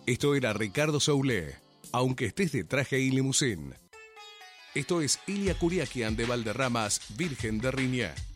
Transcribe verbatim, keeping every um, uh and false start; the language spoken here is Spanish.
Esto era Ricardo Soule, aunque estés de traje y limusín. Esto es Ilia Curiaquian de Valderramas, Virgen de Riñá.